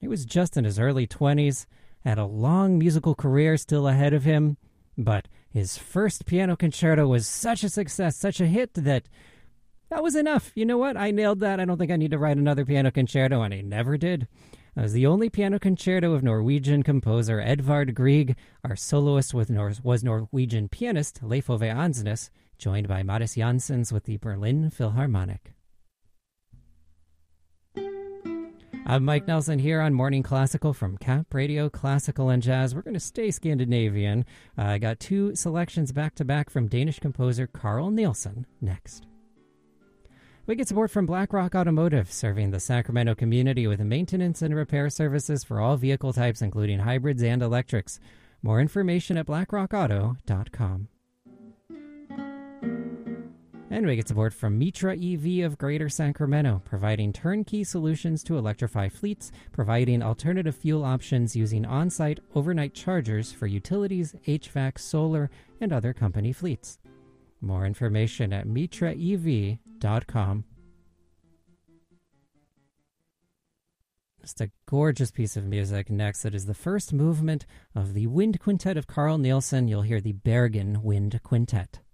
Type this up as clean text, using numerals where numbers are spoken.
He was just in his early 20s, had a long musical career still ahead of him, but his first piano concerto was such a success, such a hit, that was enough. You know what? I nailed that. I don't think I need to write another piano concerto, and he never did. It was the only piano concerto of Norwegian composer Edvard Grieg. Our soloist was Norwegian pianist Leif Ove Ansnes, joined by Mattis Janssens with the Berlin Philharmonic. I'm Mike Nelson here on Morning Classical from Cap Radio Classical and Jazz. We're going to stay Scandinavian. I got two selections back-to-back from Danish composer Carl Nielsen next. We get support from BlackRock Automotive, serving the Sacramento community with maintenance and repair services for all vehicle types, including hybrids and electrics. More information at blackrockauto.com. And we get support from Mitra EV of Greater Sacramento, providing turnkey solutions to electrify fleets, providing alternative fuel options using on-site overnight chargers for utilities, HVAC, solar, and other company fleets. More information at mitraev.com. Just a gorgeous piece of music next. It is the first movement of the Wind Quintet of Carl Nielsen. You'll hear the Bergen Wind Quintet.